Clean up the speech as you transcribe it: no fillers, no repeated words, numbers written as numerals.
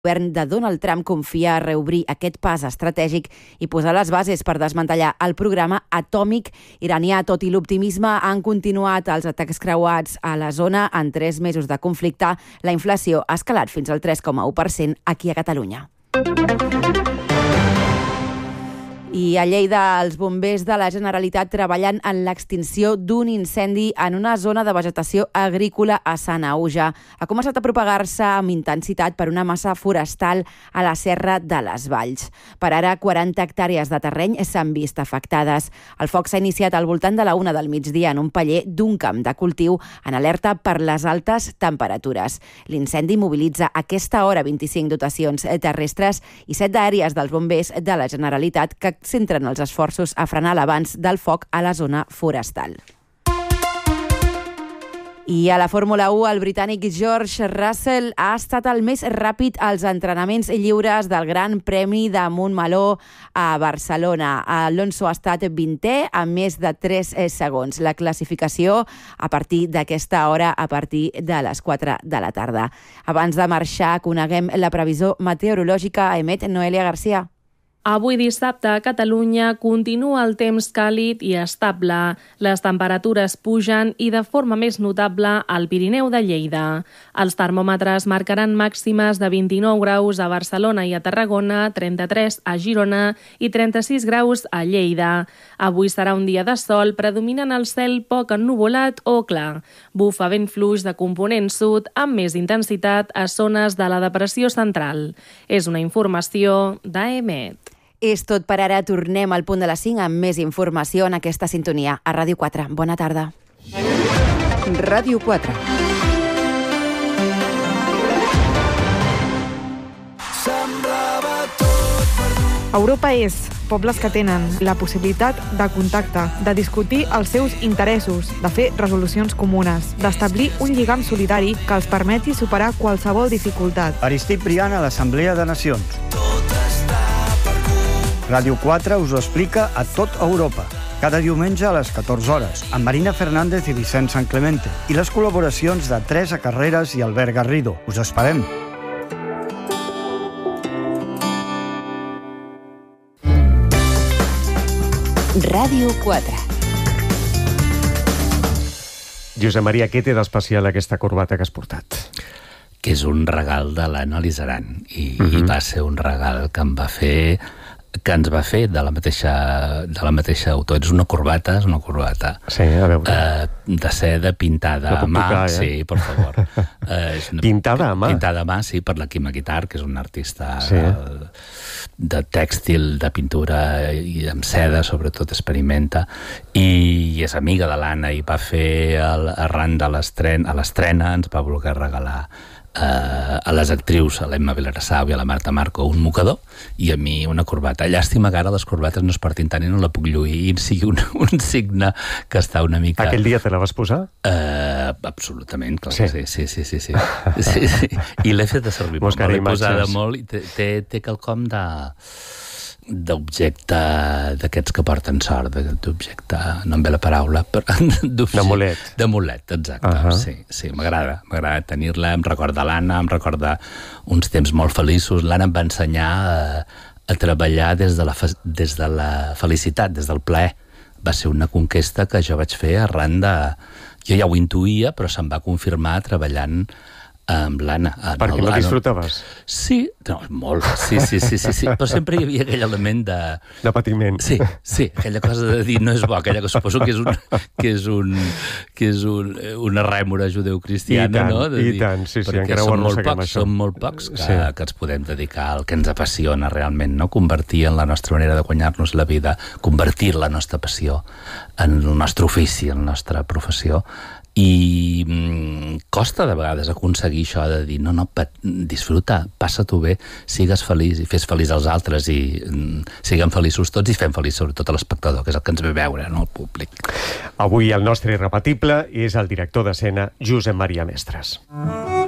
El govern de Donald Trump confia a reobrir aquest pas estratègic i posar les bases per desmantellar el programa atòmic iranià. Tot i l'optimisme, han continuat els atacs creuats a la zona. En 3 mesos de conflicte, la inflació ha escalat fins al 3,1% aquí a Catalunya. I a Lleida, els bombers de la Generalitat treballen en l'extinció d'un incendi en una zona de vegetació agrícola a Sanaüja. Ha començat a propagar-se amb intensitat per una massa forestal a la Serra de les Valls. Per ara, 40 hectàrees de terreny s'han vist afectades. El foc s'ha iniciat al voltant de la 1 del migdia en un paller d'un camp de cultiu en alerta per les altes temperatures. L'incendi mobilitza a aquesta hora 25 dotacions terrestres i 7 d'aèries dels bombers de la Generalitat que centren els esforços a frenar l'avanç del foc a la zona forestal. I a la Fórmula 1, el britànic George Russell ha estat el més ràpid als entrenaments lliures del Gran Premi de Montmeló a Barcelona. Alonso ha estat 20è amb més de 3 segons. La classificació a partir d'aquesta hora, a partir de les 4 de la tarda. Abans de marxar, coneguem la previsió meteorològica. Emet Noelia Garcia. Avui dissabte a Catalunya continua el temps càlid i estable. Les temperatures pugen i de forma més notable al Pirineu de Lleida. Els termòmetres marcaran màximes de 29 graus a Barcelona i a Tarragona, 33 a Girona i 36 graus a Lleida. Avui serà un dia de sol, predominant el cel poc ennuvolat o clar. Bufa vent fluix de component sud amb més intensitat a zones de la depressió central. És una informació d'Emet. És tot per ara. Tornem al punt de les 5 amb més informació en aquesta sintonia a Ràdio 4. Bona tarda. Ràdio 4. Europa és pobles que tenen la possibilitat de contacte, de discutir els seus interessos, de fer resolucions comunes, d'establir un lligam solidari que els permeti superar qualsevol dificultat. Aristip Brian a l'Assemblea de Nacions. Ràdio 4 us ho explica a tot Europa. Cada diumenge a les 14 hores, amb Marina Fernández i Vicent San Clemente. I les col·laboracions de Teresa Carreras i Albert Garrido. Us esperem. Ràdio 4. Josep Maria, què té d'especial aquesta corbata que has portat? Que és un regal de l'Anna Lizaran. I va ser un regal que ens va fer de la mateixa autor. És una corbata. Sí, a veure. De seda pintada a mà. Tocar, Sí, per favor. Pintada a mà? Pintada a mà, sí, per la Quima Guitar, que és un artista de tèxtil, de pintura i amb seda, sobretot experimenta, i és amiga de l'Anna i va fer, arran de l'estrena, ens va voler regalar a les actrius, a l'Emma Vilarassau i a la Marta Marco, un mocador, i a mi una corbata. Llàstima que ara les corbates no es portin tant i no la puc lluir, i sigui un signe que està una mica... Aquell dia te la vas posar? Absolutament, clar que sí. I l'he fet de servir molt, l'he posada molt, i té quelcom d'objecte d'aquests que porten sort, d'objecte, no em ve la paraula, d'amulet. D'amulet, exacte. Sí, m'agrada tenir-la, em recorda l'Anna, em recorda uns temps molt feliços. L'Anna em va ensenyar a treballar des de la felicitat, des del plaer. Va ser una conquesta que jo vaig fer arran de... Jo ja ho intuïa, però se'm va confirmar treballant amb l'Anna. Perquè no disfrutaves? Sí, molt, sí, però sempre hi havia aquell element de... De patiment. Sí, aquella cosa de dir no és bo, aquella que suposo que és una rèmora judeocristiana, no? I tant, sí, encara ho arrosseguem, això. Som molt pocs que ens podem dedicar al que ens apassiona realment, no? Convertir en la nostra manera de guanyar-nos la vida, convertir la nostra passió en el nostre ofici, en la nostra professió. I costa de vegades aconseguir això de dir no, disfruta, passa-t'ho bé, sigues feliç i fes feliç als altres i siguem feliços tots i fem feliç sobretot a l'espectador, que és el que ens ve veure, no el públic. Avui el nostre irrepetible és el director d'escena Josep Maria Mestres.